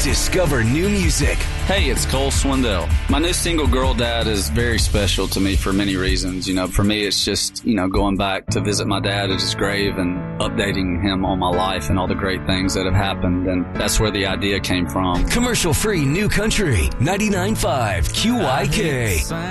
Discover new music. Hey, it's Cole Swindell. My new single, Girl Dad, is very special to me for many reasons. For me, it's just, going back to visit my dad at his grave and updating him on my life and all the great things that have happened. And that's where the idea came from. Commercial-free New Country 99.5 QYK.